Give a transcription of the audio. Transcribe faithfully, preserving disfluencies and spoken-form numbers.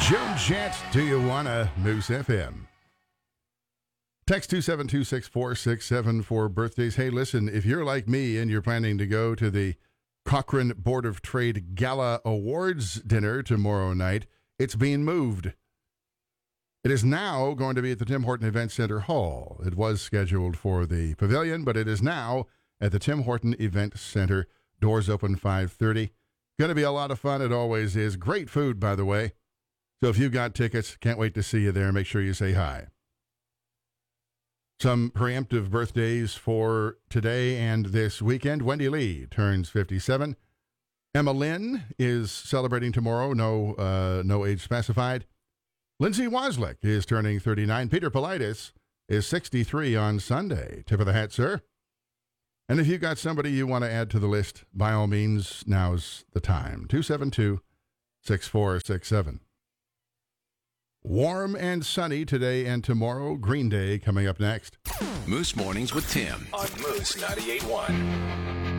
Joan Jett, Do You Wanna, Moose F M. Text two seven two six four six seven for birthdays. Hey, listen, if you're like me and you're planning to go to the Cochrane Board of Trade Gala Awards dinner tomorrow night, it's being moved. It is now going to be at the Tim Horton Event Center Hall. It was scheduled for the Pavilion, but it is now at the Tim Horton Event Center. Doors open five thirty. Going to be a lot of fun. It always is. Great food, by the way. So if you've got tickets, can't wait to see you there. Make sure you say hi. Some preemptive birthdays for today and this weekend. Wendy Lee turns fifty-seven. Emma Lynn is celebrating tomorrow. No, uh, no age specified. Lindsay Waslick is turning thirty-nine. Peter Politis is sixty-three on Sunday. Tip of the hat, sir. And if you've got somebody you want to add to the list, by all means, now's the time. two seven two six four six seven. Warm and sunny today and tomorrow. Green Day coming up next. Moose Mornings with Tim on Moose ninety-eight point one.